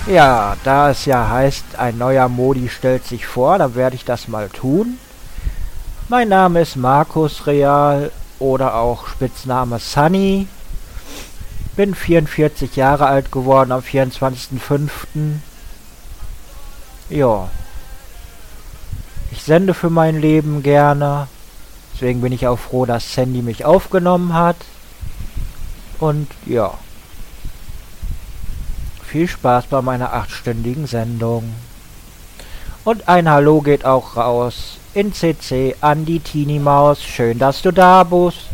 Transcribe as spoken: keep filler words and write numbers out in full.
Ja, da es ja heißt, ein neuer Modi stellt sich vor, dann werde ich das mal tun. Mein Name ist Markus Real oder auch Spitzname Sunny. Bin vierundvierzig Jahre alt geworden am vierundzwanzigsten fünften Ja, ich sende für mein Leben gerne. Deswegen bin ich auch froh, dass Sandy mich aufgenommen hat. Und ja, viel Spaß bei meiner achtstündigen Sendung. Und ein Hallo geht auch raus in C C an die Teenie Maus. Schön, dass du da bist.